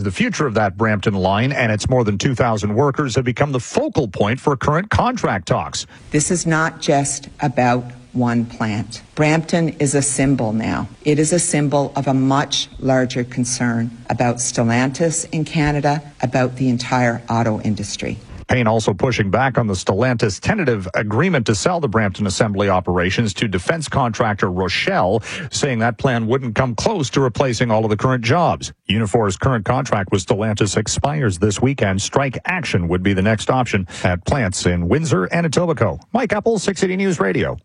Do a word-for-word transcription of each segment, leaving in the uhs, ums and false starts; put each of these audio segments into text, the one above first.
the future of that Brampton line and its more than two thousand workers have become the focal point for current contract talks. This is not just about one plant. Brampton is a symbol now. It is a symbol of a much larger concern about Stellantis in Canada, about the entire auto industry. Payne also pushing back on the Stellantis tentative agreement to sell the Brampton assembly operations to defense contractor Rochelle, saying that plan wouldn't come close to replacing all of the current jobs. Unifor's current contract with Stellantis expires this weekend. Strike action would be the next option at plants in Windsor and Etobicoke. Mike Apple, six eighty News Radio.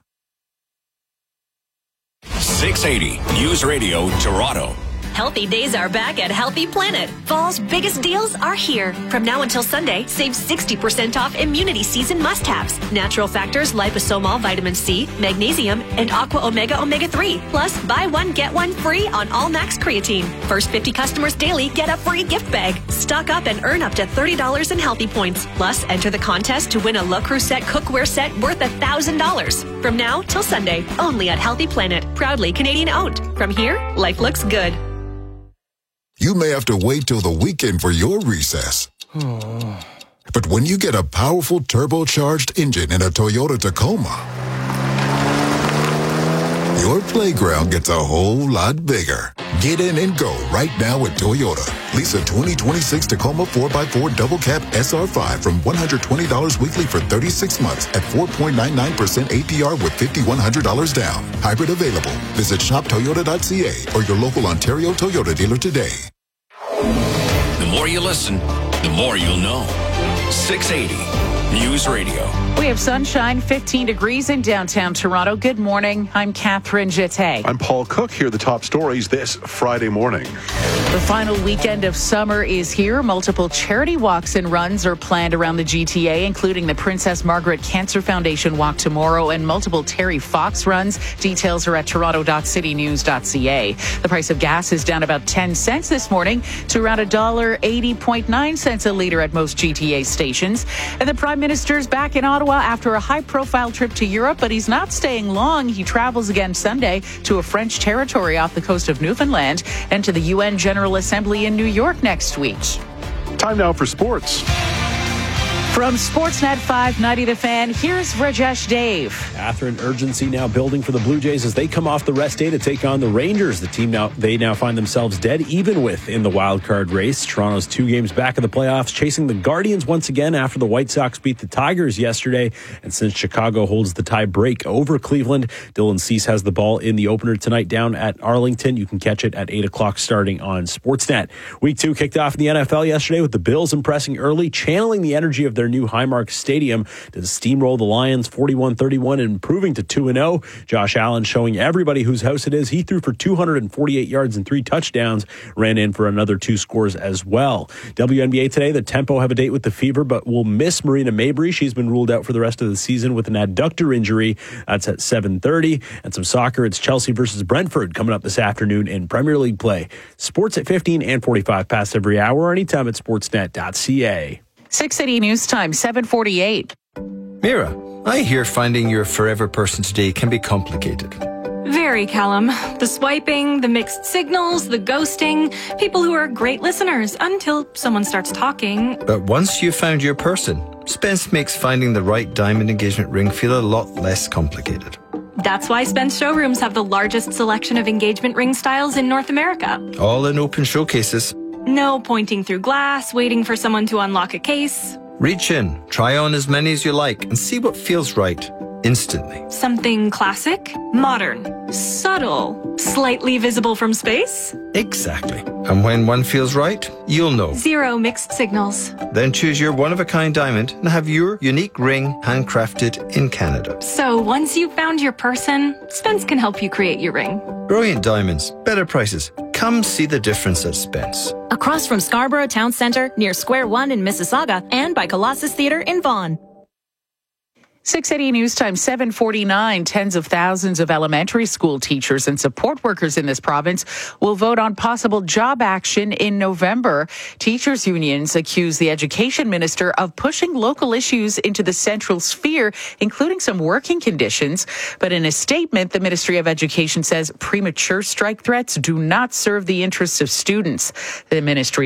six eighty News Radio, Toronto. Healthy days are back at Healthy Planet. Fall's biggest deals are here. From now until Sunday, save sixty percent off immunity season must-haves. Natural factors, liposomal, vitamin C, magnesium, and aqua omega omega three. Plus, buy one, get one free on all Max creatine. First fifty customers daily get a free gift bag. Stock up and earn up to thirty dollars in Healthy Points. Plus, enter the contest to win a Le Creuset cookware set worth one thousand dollars. From now till Sunday, only at Healthy Planet. Proudly Canadian owned. From here, life looks good. You may have to wait till the weekend for your recess. But when you get a powerful turbocharged engine in a Toyota Tacoma, your playground gets a whole lot bigger. Get in and go right now at Toyota. Lease a twenty twenty-six Tacoma four by four Double Cab S R five from one hundred twenty dollars weekly for thirty-six months at four point nine nine percent A P R with five thousand one hundred dollars down. Hybrid available. Visit shop toyota dot c a or your local Ontario Toyota dealer today. The more you listen, the more you'll know. six eighty News Radio. We have sunshine, fifteen degrees in downtown Toronto. Good morning. I'm Catherine Jeté. I'm Paul Cook. Here are the top stories this Friday morning. The final weekend of summer is here. Multiple charity walks and runs are planned around the G T A, including the Princess Margaret Cancer Foundation walk tomorrow and multiple Terry Fox runs. Details are at toronto dot city news dot c a. The price of gas is down about ten cents this morning to around one dollar eighty point nine cents a litre at most G T A stations. And the Prime Minister's back in Ottawa after a high-profile trip to Europe, but he's not staying long. He travels again Sunday to a French territory off the coast of Newfoundland and to the U N General Assembly in New York next week. Time now for sports. From Sportsnet five ninety The Fan, here's Rajesh Dave. Catherine, urgency now building for the Blue Jays as they come off the rest day to take on the Rangers. The team now, they now find themselves dead even with in the wild card race. Toronto's two games back of the playoffs, chasing the Guardians once again after the White Sox beat the Tigers yesterday. And since Chicago holds the tie break over Cleveland, Dylan Cease has the ball in the opener tonight down at Arlington. You can catch it at eight o'clock starting on Sportsnet. Week two kicked off in the N F L yesterday with the Bills impressing early, channeling the energy of their new Highmark Stadium to steamroll the Lions forty-one thirty-one and improving to two and oh. Josh Allen showing everybody whose house it is. He threw for two hundred forty-eight yards and three touchdowns, ran in for another two scores as well. W N B A today, the Tempo have a date with the Fever, but will miss Marina Mabrey. She's been ruled out for the rest of the season with an adductor injury. That's at seven thirty. And some soccer, it's Chelsea versus Brentford coming up this afternoon in Premier League play. Sports at fifteen and forty-five past every hour, or anytime at sportsnet dot c a. six eighty News Time, seven forty-eight. Mira, I hear finding your forever person today can be complicated. Very, Callum. The swiping, the mixed signals, the ghosting. People who are great listeners until someone starts talking. But once you've found your person, Spence makes finding the right diamond engagement ring feel a lot less complicated. That's why Spence showrooms have the largest selection of engagement ring styles in North America. All in open showcases. No pointing through glass, waiting for someone to unlock a case. Reach in, try on as many as you like, and see what feels right instantly. Something classic, modern, subtle, slightly visible from space. Exactly. And when one feels right, you'll know. Zero mixed signals. Then choose your one-of-a-kind diamond and have your unique ring handcrafted in Canada. So once you've found your person, Spence can help you create your ring. Brilliant diamonds, better prices. Come see the difference at Spence. Across from Scarborough Town Centre, near Square One in Mississauga, and by Colossus Theatre in Vaughan. six eighty News Time, seven forty-nine. Tens of thousands of elementary school teachers and support workers in this province will vote on possible job action in November. Teachers' unions accuse the education minister of pushing local issues into the central sphere, including some working conditions. But in a statement, the Ministry of Education says premature strike threats do not serve the interests of students. The ministry